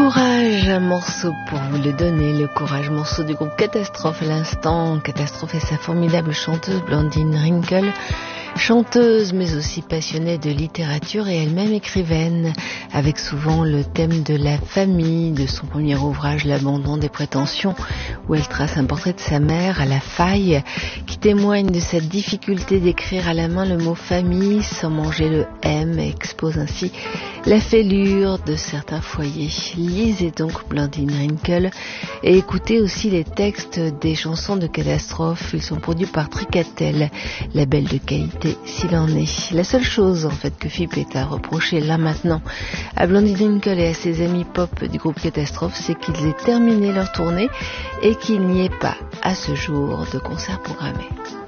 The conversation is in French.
Courage, un morceau pour vous le donner, le Courage, morceau du groupe Catastrophe à l'instant. Catastrophe et sa formidable chanteuse Blandine Rinkel, chanteuse mais aussi passionnée de littérature et elle-même écrivaine, avec souvent le thème de la famille, de son premier ouvrage L'abandon des prétentions, où elle trace un portrait de sa mère à la faille, qui témoigne de sa difficulté d'écrire à la main le mot famille sans manger le M, et expose ainsi la fêlure de certains foyers. Lisez donc Blandine Rinkel et écoutez aussi les textes des chansons de Catastrophe. Ils sont produits par Tricatel, label de qualité s'il en est. La seule chose en fait que Philippe est à reprocher là maintenant à Blandine Rinkel et à ses amis pop du groupe Catastrophe, c'est qu'ils aient terminé leur tournée et qu'il n'y ait pas à ce jour de concert programmé.